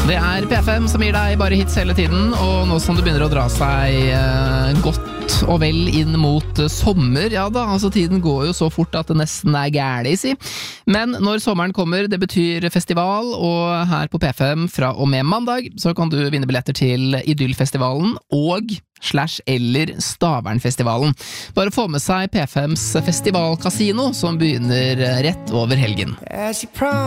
Det P5 som gir deg bare hits hele tiden, og nå som det begynner å dra seg godt og vel inn mot sommer, ja da, altså tiden går jo så fort at det nesten gærlig, si. Men når sommeren kommer, det betyr festival, og her på P5 fra og med mandag, så kan du vinne billetter til Idyllfestivalen og /eller Stavernfestivalen. Bare få med seg P5s festivalkasino, som begynner rett over helgen.